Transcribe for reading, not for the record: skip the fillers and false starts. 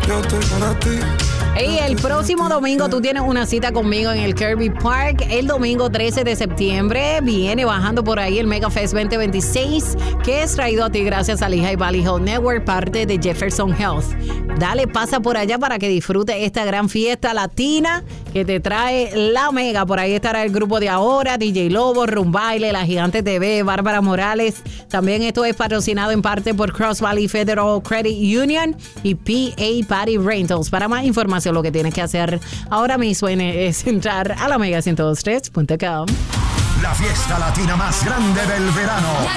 yo estoy para ti. Hey, el próximo domingo tú tienes una cita conmigo en el Kirby Park. El domingo 13 de septiembre viene bajando por ahí el Mega Fest 2026, que es traído a ti gracias a Lehigh Valley Health Network, parte de Jefferson Health. Dale, pasa por allá para que disfrutes esta gran fiesta latina que te trae la Mega. Por ahí estará el grupo de ahora, DJ Lobo, Rumbaile, La Gigante TV, Bárbara Morales. También esto es patrocinado en parte por Cross Valley Federal Credit Union y PA Party Rentals. Para más información, lo que tienes que hacer ahora mismo es entrar a la Mega 102.3.com. La fiesta latina más grande del verano.